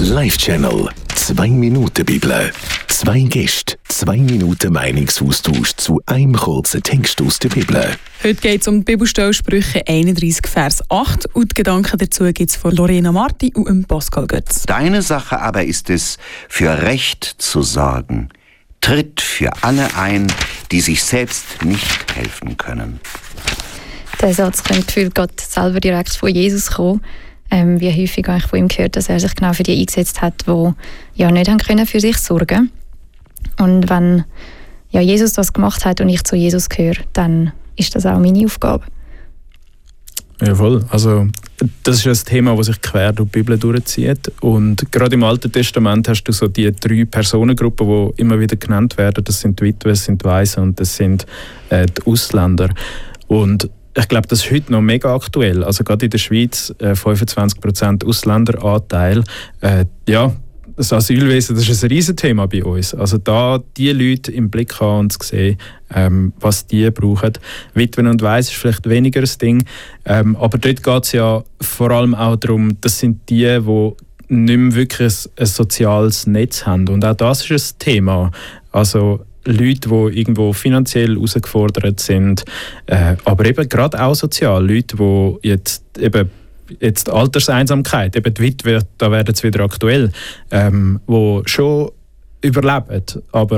Live-Channel 2 Minuten Bibel. 2 Gäste, 2 Minuten Meinungsaustausch zu einem kurzen Text aus der Bibel. Heute geht es um die Bibelstelle Sprüche 31, Vers 8 und die Gedanken dazu gibt es von Lorena Marti und Pascal Götz. Deine Sache aber ist es, für Recht zu sorgen. Tritt für alle ein, die sich selbst nicht helfen können. Der Satz könnte gefühlt Gott selber direkt von Jesus kommen. Wie häufig habe ich von ihm gehört, dass er sich genau für die eingesetzt hat, die ja nicht haben können für sich sorgen. Und wenn ja, Jesus das gemacht hat und ich zu Jesus gehöre, dann ist das auch meine Aufgabe. Ja, voll. Also, das ist ein Thema, das sich quer durch die Bibel durchzieht. Und gerade im Alten Testament hast du so die 3 Personengruppen, die immer wieder genannt werden. Das sind die Witwen, das sind die Waisen und das sind die Ausländer. Und ich glaube, das ist heute noch mega aktuell. Also gerade in der Schweiz 25% Ausländeranteil. Das Asylwesen, das ist ein Riesenthema bei uns. Also da die Leute im Blick haben und zu sehen, was die brauchen. Witwen und Waisen ist vielleicht weniger das Ding. Aber dort geht es ja vor allem auch darum, das sind die nicht mehr wirklich ein soziales Netz haben. Und auch das ist ein Thema. Also Leute, die irgendwo finanziell herausgefordert sind, aber eben gerade auch sozial. Leute, die jetzt Alterseinsamkeit, eben die Witwe, da werden es wieder aktuell, die schon überleben, aber